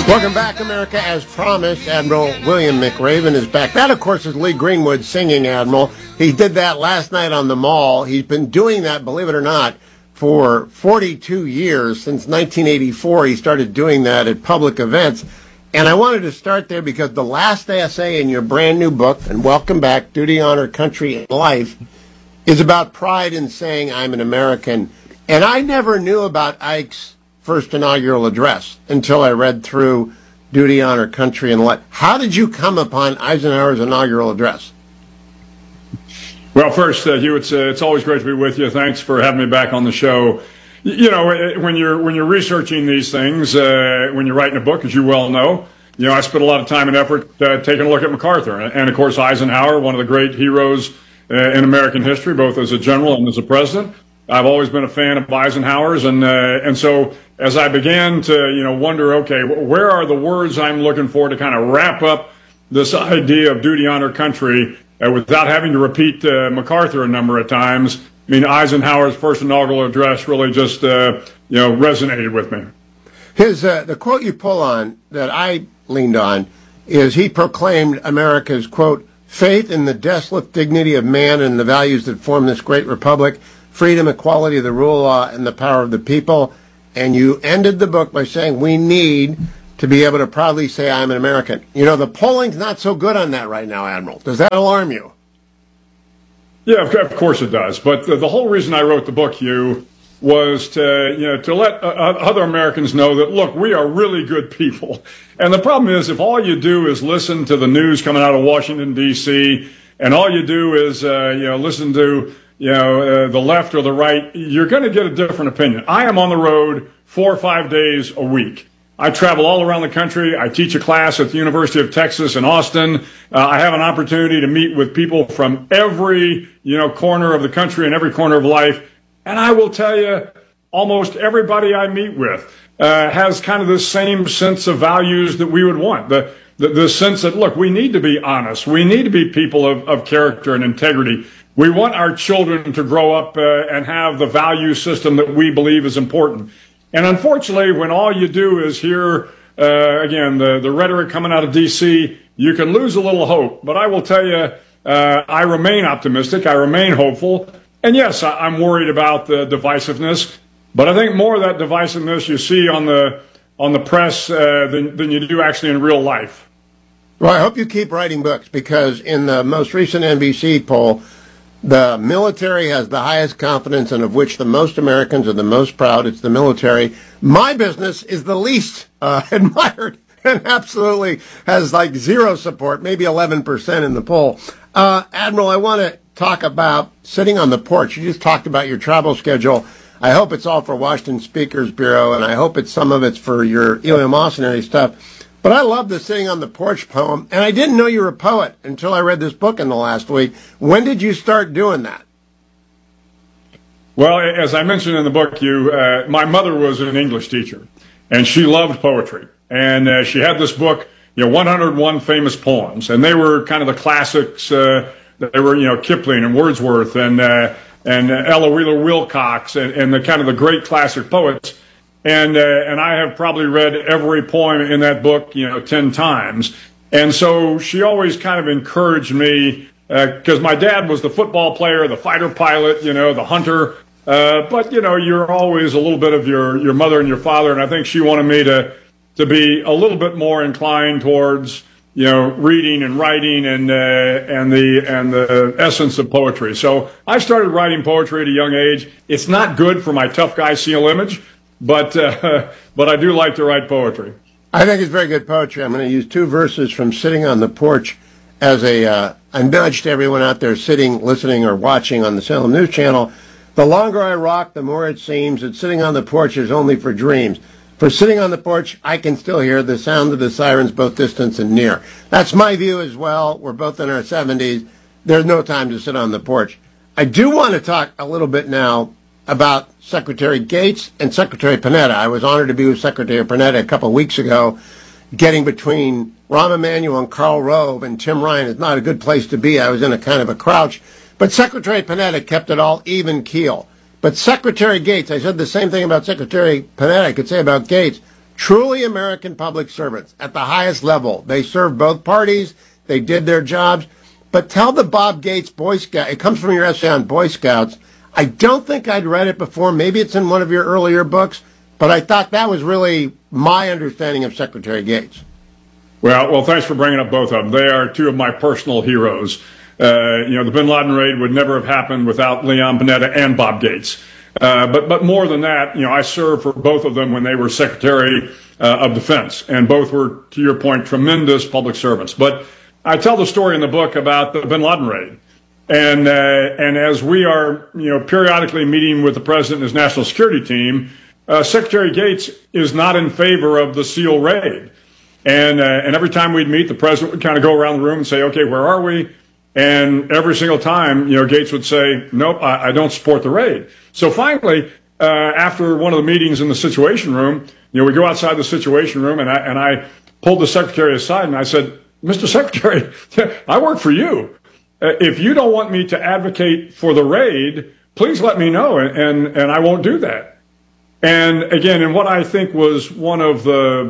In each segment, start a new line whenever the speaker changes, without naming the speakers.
Welcome back, America. As promised, Admiral William McRaven is back. That, of course, is Lee Greenwood singing, Admiral. He did that last night on the Mall. He's been doing that, believe it or not, for 42 years. Since 1984, he started doing that at public events. And I wanted to start there because the last essay in your brand new book, and welcome back, Duty, Honor, Country, and Life, is about pride in saying I'm an American. And I never knew about Ike's first inaugural address until I read through Duty, Honor, Country, and Life. How did you come upon Eisenhower's inaugural address?
Well, first, Hugh, it's always great to be with you. Thanks for having me back on the show. You know, when you're researching these things, when you're writing a book, as you well know, I spent a lot of time and effort taking a look at MacArthur. And of course, Eisenhower, one of the great heroes in American history, both as a general and as a president. I've always been a fan of Eisenhower's, and so as I began to wonder, okay, where are the words I'm looking for to kind of wrap up this idea of duty, honor, country without having to repeat MacArthur a number of times? I mean, Eisenhower's first inaugural address really just resonated with me.
The quote you pull on that I leaned on is he proclaimed America's, quote, faith in the desolate dignity of man and the values that form this great republic, freedom, equality, the rule of law, and the power of the people. And you ended the book by saying we need to be able to proudly say I'm an American. The polling's not so good on that right now, Admiral. Does that alarm you?
Yeah, of course it does. But the whole reason I wrote the book, Hugh, was to let other Americans know that, look, we are really good people. And the problem is, if all you do is listen to the news coming out of Washington, D.C., and all you do is listen to the left or the right, you're going to get a different opinion. I am on the road 4 or 5 days a week. I travel all around the country. I teach a class at the University of Texas in Austin. I have an opportunity to meet with people from every, corner of the country and every corner of life. And I will tell you, almost everybody I meet with has kind of the same sense of values that we would want. The sense that, look, we need to be honest. We need to be people of character and integrity. We want our children to grow up and have the value system that we believe is important. And unfortunately, when all you do is hear, again, the rhetoric coming out of D.C., you can lose a little hope. But I will tell you, I remain optimistic. I remain hopeful. And yes, I'm worried about the divisiveness. But I think more of that divisiveness you see on the press than you do actually in real life.
Well, I hope you keep writing books, because in the most recent NBC poll, the military has the highest confidence and of which the most Americans are the most proud. It's the military. My business is the least admired and absolutely has like zero support, maybe 11% in the poll. Admiral, I want to talk about sitting on the porch. You just talked about your travel schedule. I hope it's all for Washington Speakers Bureau, and I hope some of it's for your eleemosynary stuff. But I love the sitting on the porch poem, and I didn't know you were a poet until I read this book in the last week. When did you start doing that?
Well, as I mentioned in the book, my mother was an English teacher, and she loved poetry. And she had this book, 101 famous poems, and they were kind of the classics. They were, Kipling and Wordsworth and Ella Wheeler Wilcox and the kind of the great classic poets. And I have probably read every poem in that book, 10 times. And so she always kind of encouraged me, because my dad was the football player, the fighter pilot, the hunter. But, you're always a little bit of your mother and your father. And I think she wanted me to be a little bit more inclined towards, reading and writing and the essence of poetry. So I started writing poetry at a young age. It's not good for my tough guy seal image. But I do like to write poetry.
I think it's very good poetry. I'm going to use 2 verses from Sitting on the Porch as a nudge to everyone out there sitting, listening, or watching on the Salem News Channel. The longer I rock, the more it seems that sitting on the porch is only for dreams. For sitting on the porch, I can still hear the sound of the sirens both distant and near. That's my view as well. We're both in our 70s. There's no time to sit on the porch. I do want to talk a little bit now about Secretary Gates and Secretary Panetta. I was honored to be with Secretary Panetta a couple of weeks ago. Getting between Rahm Emanuel and Karl Rove and Tim Ryan is not a good place to be. I was in a kind of a crouch. But Secretary Panetta kept it all even keel. But Secretary Gates, I said the same thing about Secretary Panetta I could say about Gates, truly American public servants at the highest level. They served both parties. They did their jobs. But tell the Bob Gates Boy Scout, it comes from your essay on Boy Scouts. I don't think I'd read it before. Maybe it's in one of your earlier books, but I thought that was really my understanding of Secretary Gates.
Well, thanks for bringing up both of them. They are two of my personal heroes. The bin Laden raid would never have happened without Leon Panetta and Bob Gates. But more than that, I served for both of them when they were Secretary of Defense, and both were, to your point, tremendous public servants. But I tell the story in the book about the bin Laden raid. And as we are, periodically meeting with the president and his national security team, Secretary Gates is not in favor of the SEAL raid. And every time we'd meet, the president would kind of go around the room and say, okay, where are we? And every single time, Gates would say, nope, I don't support the raid. So finally, after one of the meetings in the Situation Room, we go outside the Situation Room, and I pulled the secretary aside and I said, Mr. Secretary, I work for you. If you don't want me to advocate for the raid, please let me know, and I won't do that. And again, in what I think was one of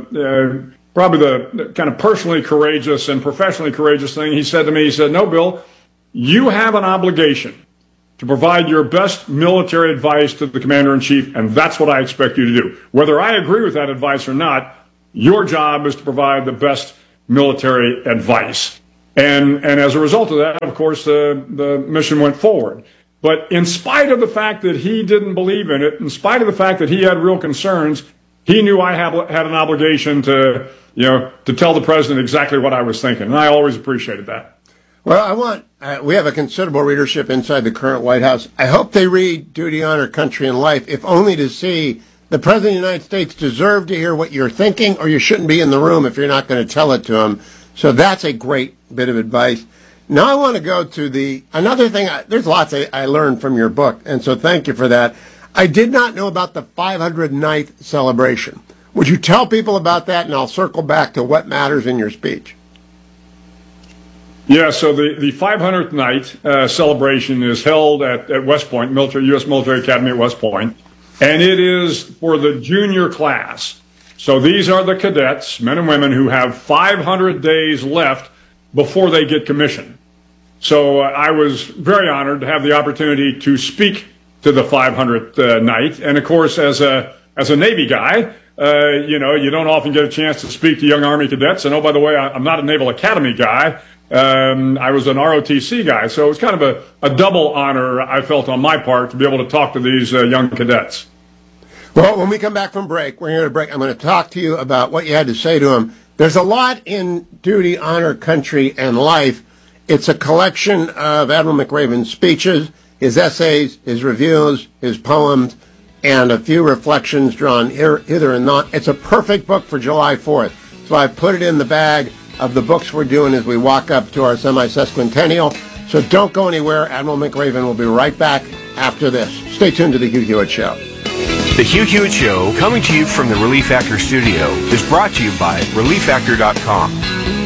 the probably the kind of personally courageous and professionally courageous thing he said to me, he said, no, Bill, you have an obligation to provide your best military advice to the commander-in-chief, and that's what I expect you to do. Whether I agree with that advice or not, your job is to provide the best military advice. And as a result of that, of course, the mission went forward. But in spite of the fact that he didn't believe in it, in spite of the fact that he had real concerns, he knew I had an obligation to tell the president exactly what I was thinking, and I always appreciated that.
Well, we have a considerable readership inside the current White House. I hope they read Duty, Honor, Country, and Life, if only to see the President of the United States deserves to hear what you're thinking, or you shouldn't be in the room if you're not going to tell it to him. So that's a great bit of advice. Now I want to go to another thing. There's lots I learned from your book, and so thank you for that. I did not know about the 509th celebration. Would you tell people about that, and I'll circle back to what matters in your speech?
Yeah, so the 500th night celebration is held at West Point, U.S. Military Academy at West Point, and it is for the junior class. So these are the cadets, men and women, who have 500 days left before they get commissioned. So I was very honored to have the opportunity to speak to the 500th night. And of course, as a Navy guy, you don't often get a chance to speak to young Army cadets. And oh, by the way, I'm not a Naval Academy guy. I was an ROTC guy. So it was kind of a double honor, I felt, on my part to be able to talk to these young cadets.
Well, when we come back from break, we're going to break. I'm going to talk to you about what you had to say to him. There's a lot in Duty, Honor, Country, and Life. It's a collection of Admiral McRaven's speeches, his essays, his reviews, his poems, and a few reflections drawn hither and yon. It's a perfect book for July 4th. So I put it in the bag of the books we're doing as we walk up to our semi-sesquicentennial. So don't go anywhere. Admiral McRaven will be right back after this. Stay tuned to the Hugh Hewitt Show.
The Hugh Hewitt Show, coming to you from the Relief Factor studio, is brought to you by ReliefFactor.com.